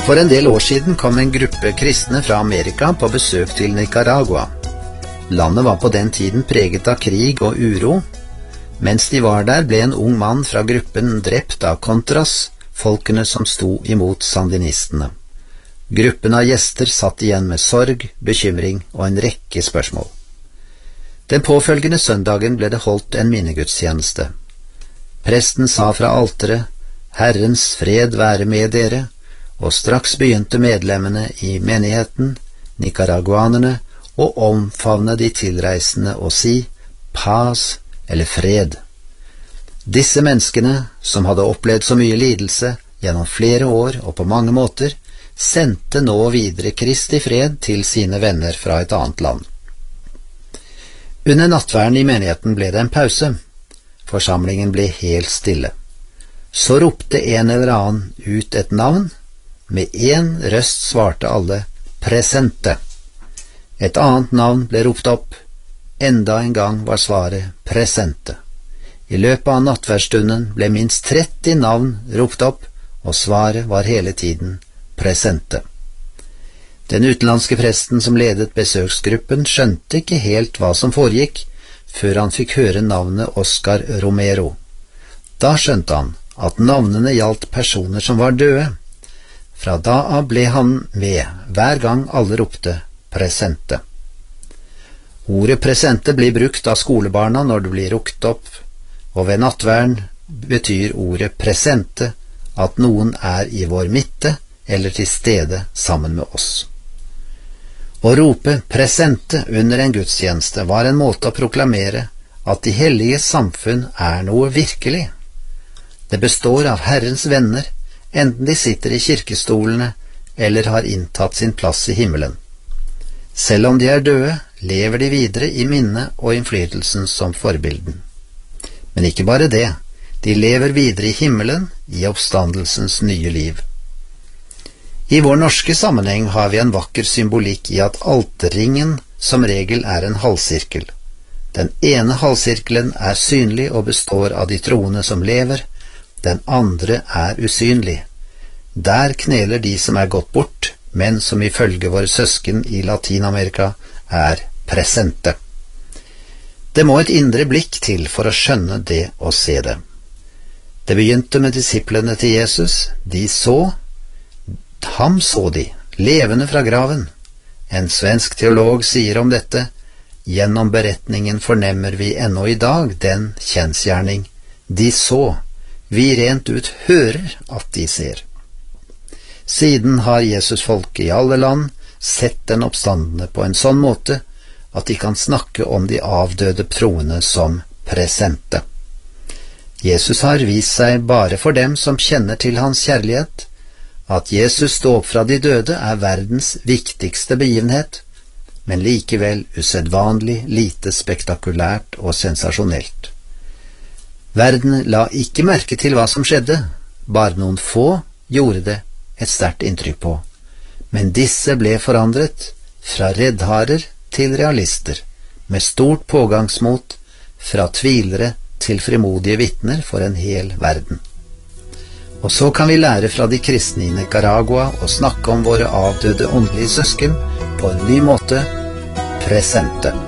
For en del år siden kom en gruppe kristne fra Amerika på besøk til Nicaragua. Landet var på den tiden preget av krig og uro. Mens de var der, ble en ung mann fra gruppen drept av Contras, folkene som sto imot sandinistene. Gruppen av gjester satt igjen med sorg, bekymring og en rekke spørsmål. Den påfølgende søndagen ble det holdt en minnegudstjeneste. Presten sa fra alteret, «Herrens fred være med dere», og straks begynte medlemmene i menigheten, nicaraguanerne, å omfavne de tilreisende og si «paz» eller «fred». Disse menneskene, som hadde opplevd så mye lidelse gjennom flere år og på mange måter, sendte nå videre Kristi fred til sine venner fra et annet land. Under nattverden i menigheten ble det en pause. Forsamlingen ble helt stille. Så ropte en eller annen ut et navn. Med en røst svarte alle «presente». Et annet navn ble ropt opp. Enda en gang var svaret «presente». I løpet av nattverdstunden ble minst 30 navn ropt opp, og svaret var hele tiden «presente». Den utenlandske presten som ledet besøksgruppen skjønte ikke helt hva som foregikk, før han fikk høre navnet Oscar Romero. Da skjønte han at navnene gjaldt personer som var døde. Fra da av ble han med hver gang alle ropte «presente». Ordet «presente» blir brukt av skolebarna når det blir ropt opp, og ved nattverden betyr ordet «presente» at noen er i vår midte eller til stede sammen med oss. Å rope «presente» under en gudstjeneste var en måte å proklamere at de hellige samfunn er noe virkelig. Det består av Herrens venner, enten de sitter i kirkestolene eller har inntatt sin plass i himmelen. Selv om de er døde, lever de videre i minne og innflytelsen som forbilden. Men ikke bare det, de lever videre i himmelen, i oppstandelsens nye liv. I vår norske sammenheng har vi en vakker symbolikk i at alterringen som regel er en halvsirkel. Den ene halvsirkelen er synlig og består av de troende som lever, den andre er usynlig. Der kneler de som er gått bort, men som ifølge våre søsken i Latinamerika er presente. Det må et indre blikk til for å skjønne det og se det. Det begynte med disiplene til Jesus. Ham så de, levende fra graven. En svensk teolog sier om dette, gjennom beretningen fornemmer vi ennå i dag den kjensgjerning. De så, vi rent ut hører at de ser. Siden har Jesus-folket i alle land sett den oppstandende på en sånn måte at de kan snakke om de avdøde troende som presente. Jesus har vist seg bare for dem som kjenner til hans kjærlighet. At Jesus sto opp fra de døde er verdens viktigste begivenhet, men likevel usedvanlig lite spektakulært og sensasjonelt. Verden la ikke merke til hva som skjedde, bare noen få gjorde det et sterkt inntrykk på. Men disse ble forandret, fra reddharer til realister, med stort pågangsmot, fra tvilere til frimodige vitner for en hel verden. Og så kan vi lære fra de kristne i Nicaragua og snakke om våre avdøde åndelige søsken på en ny måte, presente.